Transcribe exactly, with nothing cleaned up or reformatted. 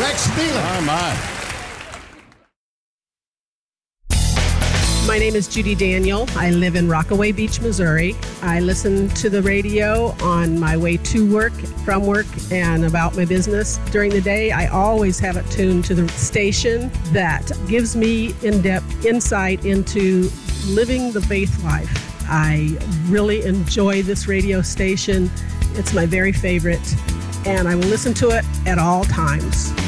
Rex Thielen. Oh, my. My name is Judy Daniel. I live in Rockaway Beach, Missouri. I listen to the radio on my way to work, from work, and about my business. During the day, I always have it tuned to the station that gives me in-depth insight into living the faith life. I really enjoy this radio station. It's my very favorite, and I will listen to it at all times.